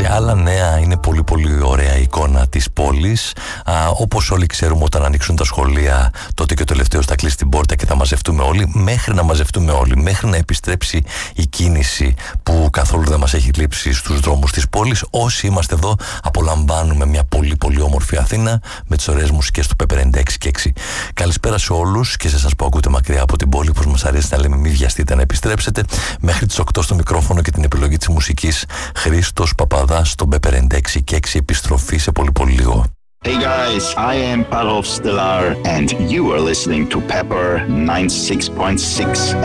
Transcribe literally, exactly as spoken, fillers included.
και άλλα νέα. Είναι πολύ πολύ ωραία η εικόνα της πόλης. Α, όπως όλοι ξέρουμε, όταν ανοίξουν τα σχολεία, τότε και ο τελευταίος θα κλείσει την πόρτα και θα μαζευτούμε όλοι. Μέχρι να μαζευτούμε όλοι, μέχρι να επιστρέψει η κίνηση που καθόλου δεν μας έχει λείψει στους δρόμους της πόλης, όσοι είμαστε εδώ απολαμβάνουμε μια πολύ πολύ όμορφη Αθήνα με τις ωραίες μουσικές του Πέπερ ενενήντα έξι και έξι. Καλησπέρα σε όλους και σε εσάς που ακούτε μακριά από την πόλη, πως μας αρέσει να λέμε μη βιαστείτε να επιστρέψετε. Μέχρι τις οκτώ στο μικρόφωνο και την επιλογή της μουσικής, Χρήστος Παπαδάς στον Πέπερ ενενήντα έξι και έξι, επιστροφή σε πολύ πολύ λίγο. Hey guys, I am Parov Stellar and you are listening to Pepper ninety-six point six.